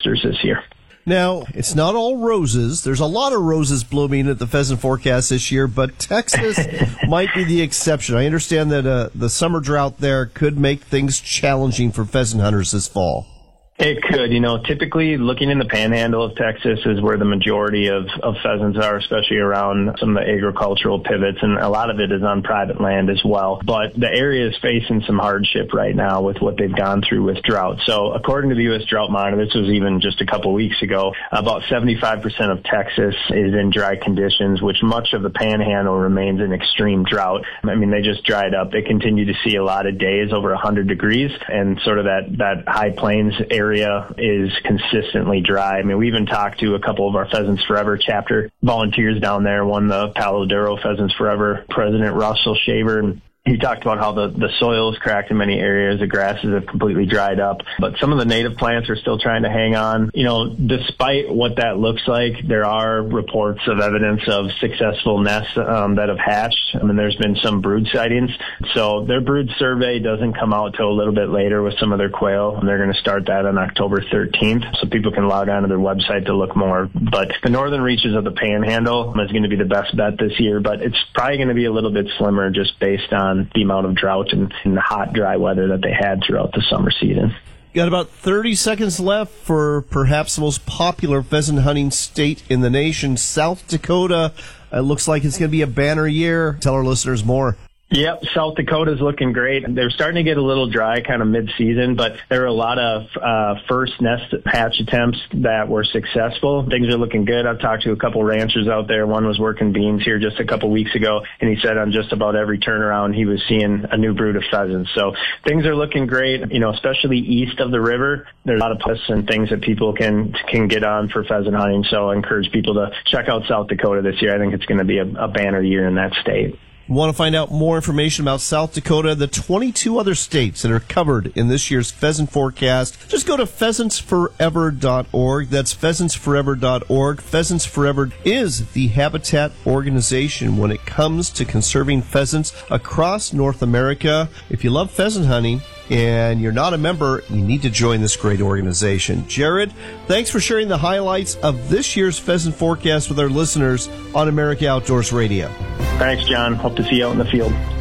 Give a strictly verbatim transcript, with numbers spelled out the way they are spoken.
nesters this year. Now, it's not all roses. There's a lot of roses blooming at the pheasant forecast this year, but Texas might be the exception. I understand that uh, the summer drought there could make things challenging for pheasant hunters this fall. It could. You know, typically looking in the panhandle of Texas is where the majority of, of pheasants are, especially around some of the agricultural pivots, and a lot of it is on private land as well. But the area is facing some hardship right now with what they've gone through with drought. So according to the U S Drought Monitor, this was even just a couple weeks ago, about seventy-five percent of Texas is in dry conditions, which much of the panhandle remains in extreme drought. I mean, they just dried up. They continue to see a lot of days over one hundred degrees, and sort of that, that high plains area area is consistently dry. I mean, we even talked to a couple of our Pheasants Forever chapter volunteers down there, one the Palo Duro Pheasants Forever president, Russell Shaver, and he talked about how the, the soil is cracked in many areas. The grasses have completely dried up, but some of the native plants are still trying to hang on. You know, despite what that looks like, there are reports of evidence of successful nests um, that have hatched. I mean, there's been some brood sightings. So their brood survey doesn't come out till a little bit later with some of their quail, and they're going to start that on October thirteenth. So people can log on to their website to look more. But the northern reaches of the Panhandle is going to be the best bet this year, but it's probably going to be a little bit slimmer just based on the amount of drought and, and the hot, dry weather that they had throughout the summer season. Got about thirty seconds left for perhaps the most popular pheasant hunting state in the nation, South Dakota. It looks like it's going to be a banner year. Tell our listeners more. Yep, South Dakota's looking great. They're starting to get a little dry kind of mid-season, but there were a lot of uh first nest hatch attempts that were successful. Things are looking good. I've talked to a couple ranchers out there. One was working beans here just a couple weeks ago, and he said on just about every turnaround he was seeing a new brood of pheasants. So things are looking great, you know, especially east of the river. There's a lot of places and things that people can can get on for pheasant hunting, so I encourage people to check out South Dakota this year. I think it's going to be a, a banner year in that state. Want to find out more information about South Dakota, the twenty-two other states that are covered in this year's pheasant forecast, just go to pheasants forever dot org. That's pheasants forever dot org. Pheasants Forever is the habitat organization when it comes to conserving pheasants across North America. If you love pheasant hunting and you're not a member, you need to join this great organization. Jared, thanks for sharing the highlights of this year's pheasant forecast with our listeners on America Outdoors Radio. Thanks, John. Hope to see you out in the field.